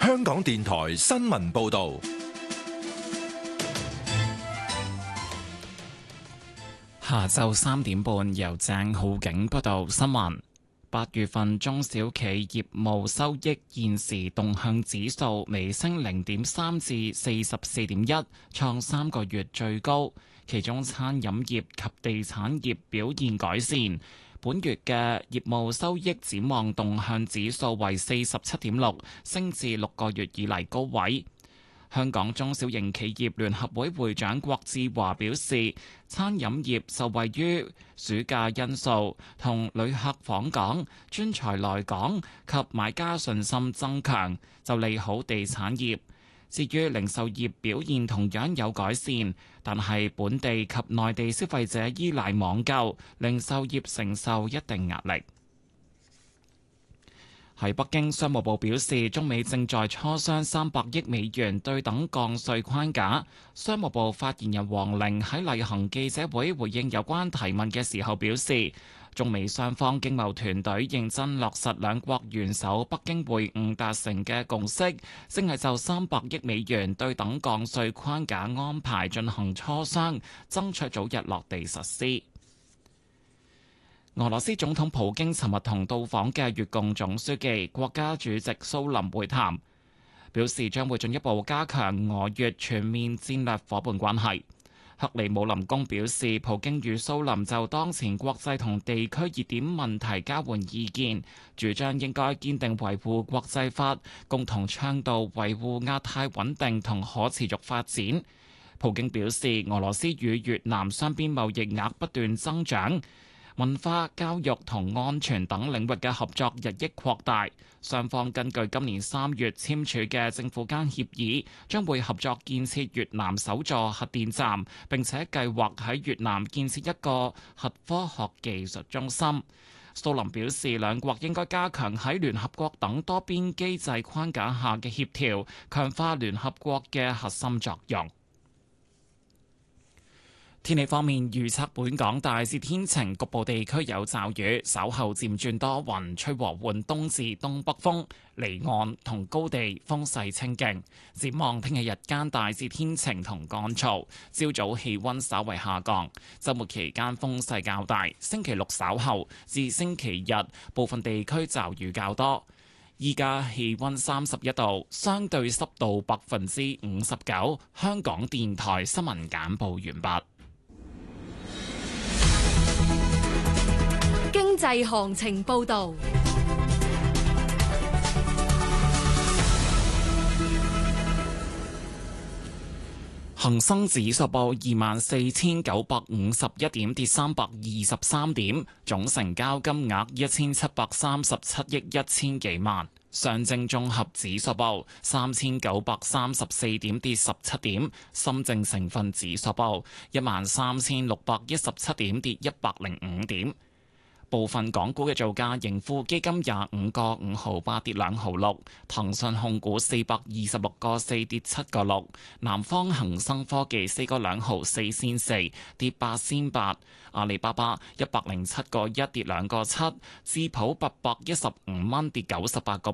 香港電台新聞報道。 下晝3點半，由鄭浩景報道新聞。8月份中小企業務收益現時動向指數微升0.3至44.1，創3個月最高。其中餐飲業及地產業表現改善。本月嘅業務收益展望動向指數為47.6，升至6個月以嚟高位。香港中小型企業聯合會會長郭志華表示，餐飲業受惠於暑假因素同旅客訪港、專才來港及買家信心增強，就利好地產業。至於零售業表現同樣有改善，但係本地及內地消費者依賴網購，零售業承受一定壓力。喺北京，商務部表示，中美正在磋商300億美元對等降稅框架。商務部發言人黃玲喺例行記者會回應有關提問嘅時候表示，中美雙方經貿團隊認真落實兩國元首北京會晤達成嘅共識，正係就300億美元對等降稅框架安排進行磋商，爭取早日落地實施。俄羅斯總統普京尋日同到訪嘅越共總書記、國家主席蘇林會談，表示將會進一步加強俄越全面戰略夥伴關係。克里姆林宮表示，普京與蘇林就當前國際同地區熱點問題交換意見，主張應該堅定維護國際法，共同倡導維護亞太穩定同可持續發展。普京表示，俄羅斯與越南雙邊貿易額不斷增長，文化、教育同安全等領域嘅合作日益擴大，雙方根據今年3月簽署嘅政府間協議，將會合作建設越南首座核電站，並且計劃喺越南建設一個核科學技術中心。蘇林表示，兩國應該加強喺聯合國等多邊機制框架下嘅協調，強化聯合國嘅核心作用。天氣方面，預測本港大致天晴，局部地區有驟雨，稍後漸轉多雲，吹和緩東至東北風，離岸同高地風勢清勁。展望聽日日間大致天晴同乾燥，朝早氣溫稍為下降，週末期間風勢較大。星期六稍後至星期日部分地區驟雨較多。依家氣溫31度，相對濕度59%。香港電台新聞簡報完畢。 經濟行情報道， 恒生指數報24,951點，跌323點，總成交金額1737億1千幾萬。上證綜合指數報3934點，跌17點。深證成分指數報13617點，跌105點。部分港股嘅造價，盈富基金25個5毫8跌2毫6，騰訊控股426個4跌7個6，南方恒生科技4個2毫4仙4跌8仙8，阿里巴巴107個1跌2個7，智普815蚊跌98個